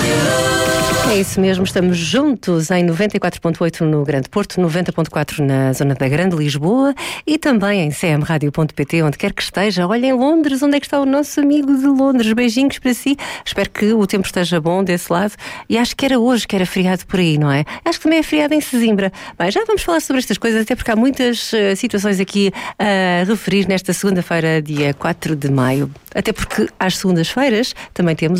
É isso mesmo, estamos juntos em 94.8 no Grande Porto, 90.4 na zona da Grande Lisboa e também em cmradio.pt, onde quer que esteja. Olha, em Londres, onde é que está o nosso amigo de Londres? Beijinhos para si. Espero que o tempo esteja bom desse lado. E acho que era hoje que era feriado por aí, não é? Acho que também é feriado em Sesimbra. Bem, já vamos falar sobre estas coisas, até porque há muitas situações aqui a referir nesta segunda-feira, dia 4 de maio. Até porque às segundas-feiras também temos